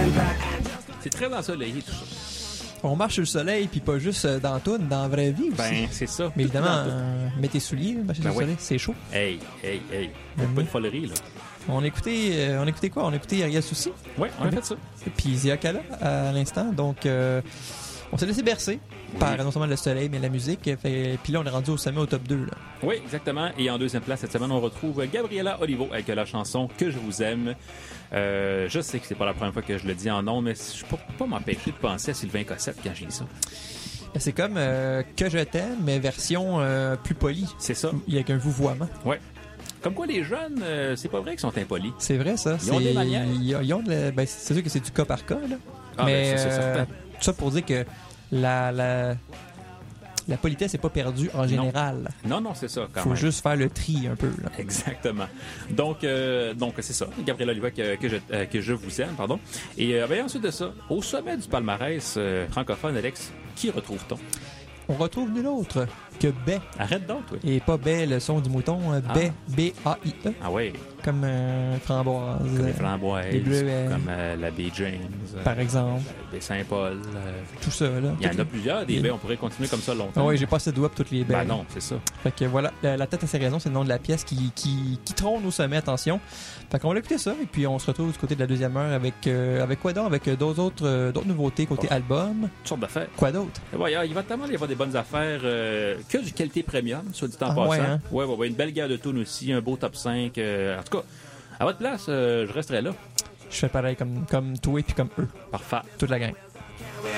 C'est très ensoleillé, tout ça. On marche sur le soleil, puis pas juste dans la toune, dans la vraie vie aussi. Ben, c'est ça. Mais évidemment, Tout dans mets tes souliers, marcher sur le soleil, c'est chaud. tout. Hey. Pas de folerie, là. On écoutait quoi? On écoutait Ariel Souci. Oui, on a fait ça. Puis Zia Kala à l'instant. Donc, on s'est laissé bercer par non seulement le soleil, mais la musique. Puis là, on est rendu au sommet au top 2. Là. Oui, exactement. Et en deuxième place, cette semaine, on retrouve Gabriela Olivo avec la chanson Que je vous aime. Je sais que c'est pas la première fois que je le dis en nom, mais je peux pas m'empêcher de penser à Sylvain Cossette quand j'ai dit ça. C'est comme Que je t'aime, mais version plus polie. C'est ça. Il y a qu'un vouvoiement. Oui. Comme quoi, les jeunes, c'est pas vrai qu'ils sont impolis. C'est vrai, ça. Ils ont des manières. Ils ont c'est sûr que c'est du cas par cas, là. Ah, mais ben, c'est certain. tout ça pour dire que la politesse n'est pas perdue en général. Non, c'est ça, quand Faut même. juste faire le tri un peu. Là. Exactement. Donc c'est ça. Gabriela Oliva que je vous aime, pardon. Et ensuite de ça, au sommet du palmarès francophone, Alex, qui retrouve-t-on? On retrouve nul autre que Baie. Arrête donc, oui. Et pas Baie, le son du mouton. Baie, B-A-I-E. Ah oui. Comme framboise. Comme les framboises, les bleuets. comme la baie James. Par exemple. La baie Saint-Paul. Tout ça, là. Il y en a plusieurs, des baies. On pourrait continuer comme ça longtemps. Ah oui, j'ai pas assez de doigts pour toutes les baies. Ben non, c'est ça. Fait que voilà, la tête à ses raisons, c'est le nom de la pièce qui trône au sommet, attention. Fait qu'on va écouter ça, et puis on se retrouve du côté de la deuxième heure avec quoi d'autre? Avec d'autres nouveautés côté album. Toutes sortes d'affaires. Quoi d'autre? Il va tellement y avoir des bonnes affaires que du qualité premium, soit dit en passant. Ouais, hein? Ouais, une belle guerre de tunes aussi, un beau top 5. En tout cas, à votre place, je resterai là. Je fais pareil comme toi et puis comme eux. Parfait. Toute la gang.